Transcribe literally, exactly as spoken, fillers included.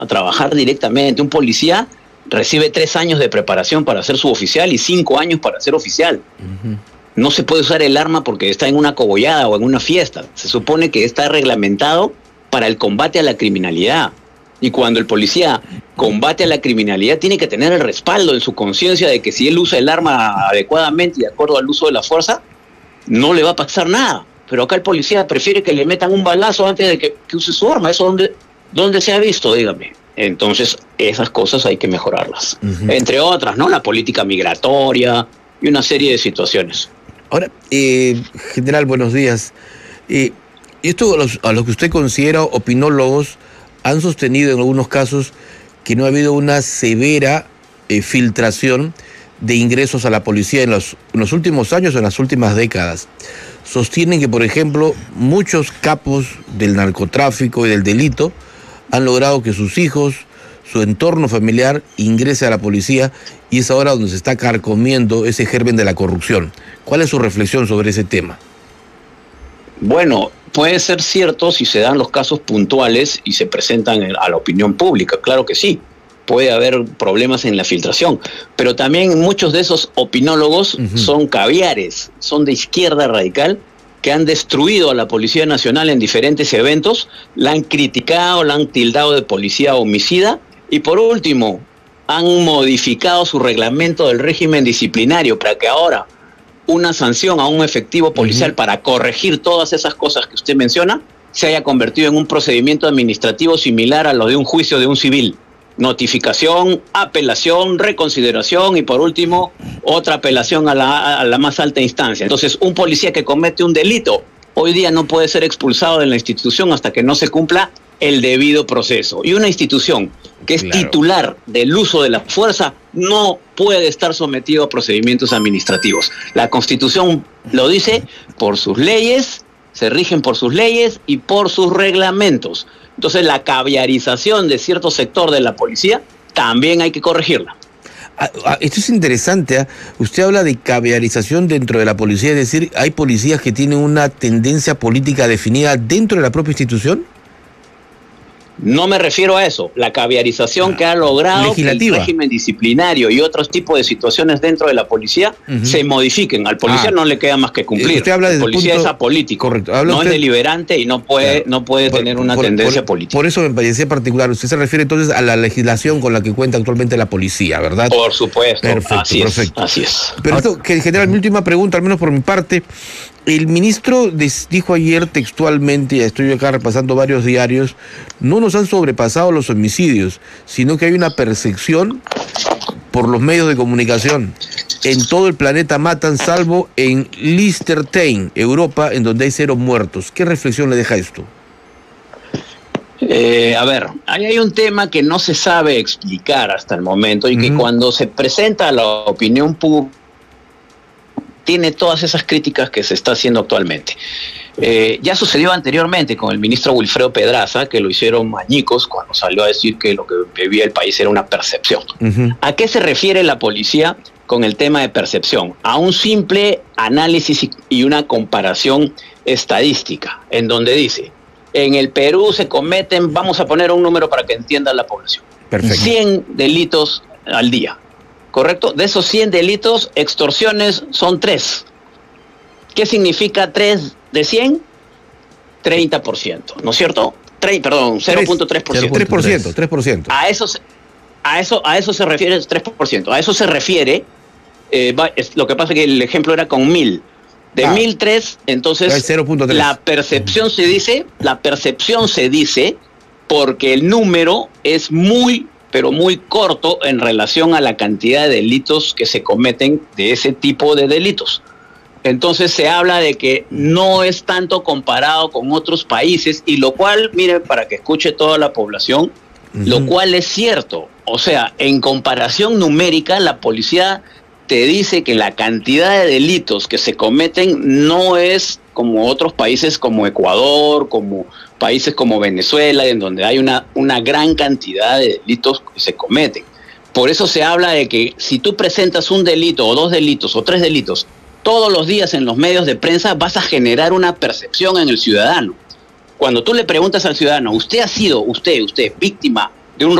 a trabajar directamente. Un policía recibe tres años de preparación para ser suboficial y cinco años para ser oficial. Uh-huh. No se puede usar el arma porque está en una cogollada o en una fiesta. Se supone que está reglamentado para el combate a la criminalidad. Y cuando el policía combate a la criminalidad, tiene que tener el respaldo en su conciencia de que si él usa el arma adecuadamente y de acuerdo al uso de la fuerza, no le va a pasar nada. Pero acá el policía prefiere que le metan un balazo antes de que, que use su arma. ¿Eso dónde, dónde se ha visto? Dígame. Entonces, esas cosas hay que mejorarlas. Uh-huh. Entre otras, ¿no? La política migratoria y una serie de situaciones. Ahora, eh, general, buenos días. Eh, esto a los, a los que usted considera opinólogos han sostenido en algunos casos que no ha habido una severa eh, filtración de ingresos a la policía en los, en los últimos años o en las últimas décadas. Sostienen que, por ejemplo, muchos capos del narcotráfico y del delito han logrado que sus hijos, su entorno familiar, ingrese a la policía, y es ahora donde se está carcomiendo ese germen de la corrupción. ¿Cuál es su reflexión sobre ese tema? Bueno, puede ser cierto si se dan los casos puntuales y se presentan a la opinión pública, claro que sí. Puede haber problemas en la filtración, pero también muchos de esos opinólogos uh-huh. son caviares, son de izquierda radical, que han destruido a la Policía Nacional en diferentes eventos, la han criticado, la han tildado de policía homicida, y por último, han modificado su reglamento del régimen disciplinario para que ahora una sanción a un efectivo policial uh-huh. para corregir todas esas cosas que usted menciona, se haya convertido en un procedimiento administrativo similar a lo de un juicio de un civil. Notificación, apelación, reconsideración y por último otra apelación a la, a la más alta instancia. Entonces, un policía que comete un delito hoy día no puede ser expulsado de la institución hasta que no se cumpla el debido proceso. Y una institución que es claro. titular del uso de la fuerza no puede estar sometido a procedimientos administrativos. La Constitución lo dice, por sus leyes, se rigen por sus leyes y por sus reglamentos. Entonces, la caviarización de cierto sector de la policía también hay que corregirla. Ah, ah, esto es interesante, ¿eh? Usted habla de caviarización dentro de la policía, es decir, ¿hay policías que tienen una tendencia política definida dentro de la propia institución? No me refiero a eso. La caviarización ah, que ha logrado que el régimen disciplinario y otros tipos de situaciones dentro de la policía uh-huh. se modifiquen. Al policía ah, no le queda más que cumplir. Usted habla el policía punto... es apolítico. Correcto. Habla no usted... es deliberante y no puede, claro. no puede por, tener una por, tendencia por, política. Por eso me parecía particular. Usted se refiere entonces a la legislación con la que cuenta actualmente la policía, ¿verdad? Por supuesto. Perfecto, así perfecto. Es, así es. Pero esto, que en general, mi última pregunta, al menos por mi parte. El ministro dijo ayer textualmente, ya estoy acá repasando varios diarios, no nos han sobrepasado los homicidios, sino que hay una percepción por los medios de comunicación. En todo el planeta matan, salvo en Liechtenstein, Europa, en donde hay cero muertos. ¿Qué reflexión le deja esto? Eh, a ver, ahí hay un tema que no se sabe explicar hasta el momento y uh-huh. que cuando se presenta a la opinión pública tiene todas esas críticas que se está haciendo actualmente. Eh, ya sucedió anteriormente con el ministro Wilfredo Pedraza, que lo hicieron mañicos cuando salió a decir que lo que vivía el país era una percepción. Uh-huh. ¿A qué se refiere la policía con el tema de percepción? A un simple análisis y una comparación estadística, en donde dice, en el Perú se cometen, vamos a poner un número para que entienda la población, Perfecto. cien delitos al día. ¿Correcto? De esos cien delitos, extorsiones son tres. ¿Qué significa tres de cien? treinta por ciento, ¿no es cierto? Tre- perdón, cero punto tres por ciento. tres por ciento, tres por ciento. A eso, a eso, a eso se refiere tres por ciento. A eso se refiere, eh, va, es, lo que pasa es que el ejemplo era con mil. De ah, mil tres, entonces cero punto tres. La percepción se dice, la percepción se dice porque el número es muy pero muy corto en relación a la cantidad de delitos que se cometen de ese tipo de delitos. Entonces se habla de que no es tanto comparado con otros países, y lo cual, mire, para que escuche toda la población, uh-huh. lo cual es cierto. O sea, en comparación numérica, la policía te dice que la cantidad de delitos que se cometen no es como otros países como Ecuador, como países como Venezuela, en donde hay una, una gran cantidad de delitos que se cometen. Por eso se habla de que si tú presentas un delito o dos delitos o tres delitos todos los días en los medios de prensa, vas a generar una percepción en el ciudadano. Cuando tú le preguntas al ciudadano, ¿usted ha sido, usted, usted, víctima